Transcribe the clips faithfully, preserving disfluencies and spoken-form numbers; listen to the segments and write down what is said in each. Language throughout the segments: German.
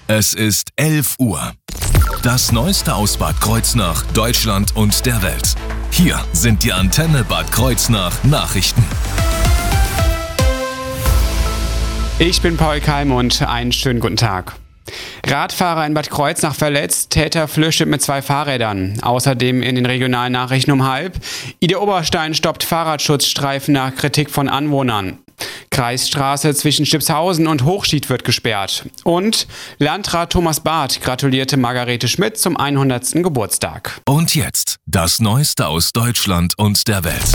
Es ist elf Uhr. Das Neueste aus Bad Kreuznach, Deutschland und der Welt. Hier sind die Antenne Bad Kreuznach Nachrichten. Ich bin Paul Keim und einen schönen guten Tag. Radfahrer in Bad Kreuznach verletzt, Täter flüchtet mit zwei Fahrrädern. Außerdem in den regionalen Nachrichten um halb. Ida Oberstein stoppt Fahrradschutzstreifen nach Kritik von Anwohnern. Kreisstraße zwischen Stibshausen und Hochschied wird gesperrt. Und Landrat Thomas Barth gratulierte Margarete Schmidt zum hundertsten Geburtstag. Und jetzt das Neueste aus Deutschland und der Welt.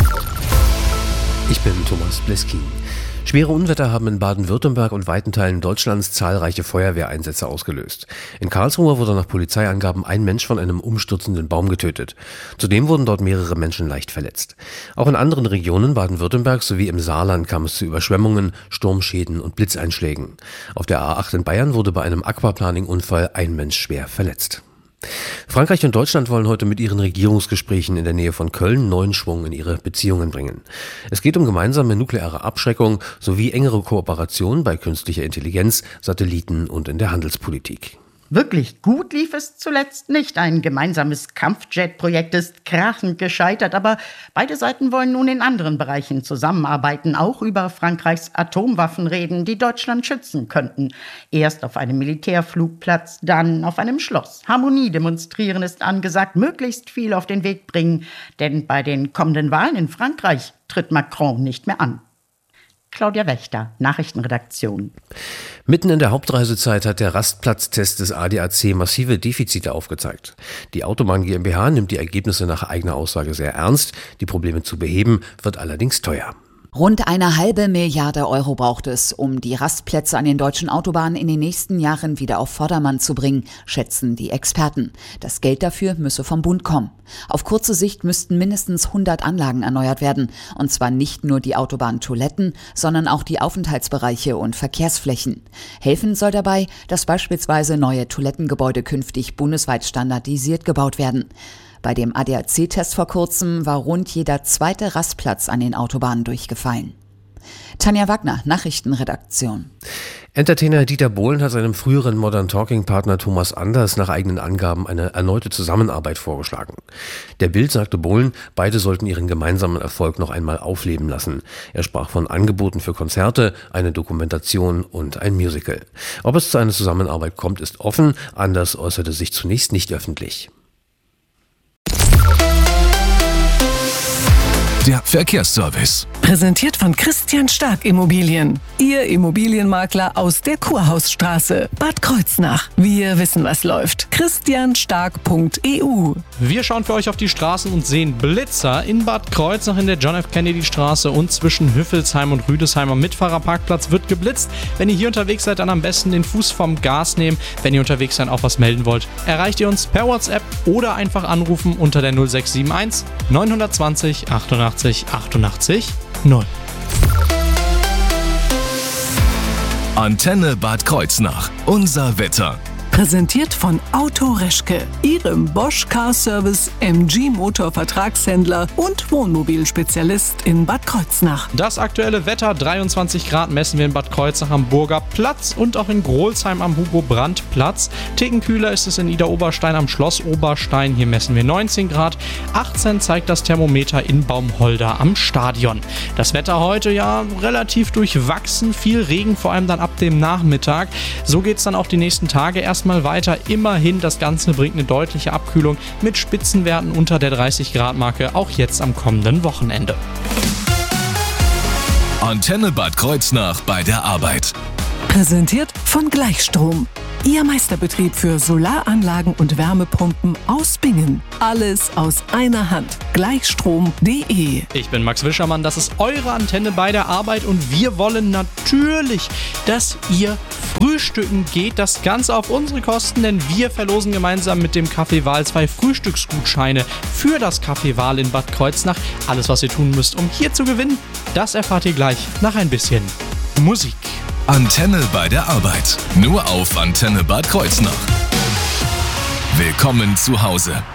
Ich bin Thomas Bleski. Schwere Unwetter haben in Baden-Württemberg und weiten Teilen Deutschlands zahlreiche Feuerwehreinsätze ausgelöst. In Karlsruhe wurde nach Polizeiangaben ein Mensch von einem umstürzenden Baum getötet. Zudem wurden dort mehrere Menschen leicht verletzt. Auch in anderen Regionen Baden-Württembergs sowie im Saarland kam es zu Überschwemmungen, Sturmschäden und Blitzeinschlägen. Auf der A acht in Bayern wurde bei einem Aquaplaning-Unfall ein Mensch schwer verletzt. Frankreich und Deutschland wollen heute mit ihren Regierungsgesprächen in der Nähe von Köln neuen Schwung in ihre Beziehungen bringen. Es geht um gemeinsame nukleare Abschreckung sowie engere Kooperation bei künstlicher Intelligenz, Satelliten und in der Handelspolitik. Wirklich gut lief es zuletzt nicht. Ein gemeinsames Kampfjet-Projekt ist krachend gescheitert, aber beide Seiten wollen nun in anderen Bereichen zusammenarbeiten, auch über Frankreichs Atomwaffen reden, die Deutschland schützen könnten. Erst auf einem Militärflugplatz, dann auf einem Schloss. Harmonie demonstrieren ist angesagt, möglichst viel auf den Weg bringen, denn bei den kommenden Wahlen in Frankreich tritt Macron nicht mehr an. Claudia Wächter, Nachrichtenredaktion. Mitten in der Hauptreisezeit hat der Rastplatztest des A D A C massive Defizite aufgezeigt. Die Autobahn GmbH nimmt die Ergebnisse nach eigener Aussage sehr ernst. Die Probleme zu beheben wird allerdings teuer. Rund eine halbe Milliarde Euro braucht es, um die Rastplätze an den deutschen Autobahnen in den nächsten Jahren wieder auf Vordermann zu bringen, schätzen die Experten. Das Geld dafür müsse vom Bund kommen. Auf kurze Sicht müssten mindestens hundert Anlagen erneuert werden. Und zwar nicht nur die Autobahntoiletten, sondern auch die Aufenthaltsbereiche und Verkehrsflächen. Helfen soll dabei, dass beispielsweise neue Toilettengebäude künftig bundesweit standardisiert gebaut werden. Bei dem A D A C-Test vor kurzem war rund jeder zweite Rastplatz an den Autobahnen durchgefallen. Tanja Wagner, Nachrichtenredaktion. Entertainer Dieter Bohlen hat seinem früheren Modern Talking-Partner Thomas Anders nach eigenen Angaben eine erneute Zusammenarbeit vorgeschlagen. Der Bild sagte Bohlen, beide sollten ihren gemeinsamen Erfolg noch einmal aufleben lassen. Er sprach von Angeboten für Konzerte, eine Dokumentation und ein Musical. Ob es zu einer Zusammenarbeit kommt, ist offen. Anders äußerte sich zunächst nicht öffentlich. Der Verkehrsservice. Präsentiert von Christian Stark Immobilien. Ihr Immobilienmakler aus der Kurhausstraße, Bad Kreuznach. Wir wissen, was läuft. christian stark punkt e u. Wir schauen für euch auf die Straßen und sehen Blitzer in Bad Kreuznach in der John F. Kennedy Straße und zwischen Hüffelsheim und Rüdesheim am Mitfahrerparkplatz wird geblitzt. Wenn ihr hier unterwegs seid, dann am besten den Fuß vom Gas nehmen. Wenn ihr unterwegs seid, auch was melden wollt, erreicht ihr uns per WhatsApp oder einfach anrufen unter der null sechs sieben eins neun zwei null achtundachtzig achtundachtzig null. Antenne Bad Kreuznach. Unser Wetter. Präsentiert von Auto Reschke, Ihrem Bosch Car Service M G Motor Vertragshändler und Wohnmobilspezialist in Bad Kreuznach. Das aktuelle Wetter, dreiundzwanzig Grad messen wir in Bad Kreuznach am Burger Platz und auch in Grolsheim am Hugo-Brandt-Platz. Tickenkühler ist es in Ida Oberstein am Schloss Oberstein, hier messen wir neunzehn Grad. achtzehn zeigt das Thermometer in Baumholder am Stadion. Das Wetter heute ja relativ durchwachsen, viel Regen, vor allem dann ab dem Nachmittag. So geht es dann auch die nächsten Tage erst mal weiter. Immerhin, das Ganze bringt eine deutliche Abkühlung mit Spitzenwerten unter der dreißig Grad Marke, auch jetzt am kommenden Wochenende. Antenne Bad Kreuznach bei der Arbeit. Präsentiert von Gleichstrom. Ihr Meisterbetrieb für Solaranlagen und Wärmepumpen aus Bingen. Alles aus einer Hand. Gleichstrom punkt de. Ich bin Max Wischermann, das ist eure Antenne bei der Arbeit und wir wollen natürlich, dass ihr frühstücken geht. Das Ganze auf unsere Kosten, denn wir verlosen gemeinsam mit dem Café Wahl zwei Frühstücksgutscheine für das Café Wahl in Bad Kreuznach. Alles, was ihr tun müsst, um hier zu gewinnen, das erfahrt ihr gleich nach ein bisschen Musik. Antenne bei der Arbeit. Nur auf Antenne Bad Kreuznach. Willkommen zu Hause.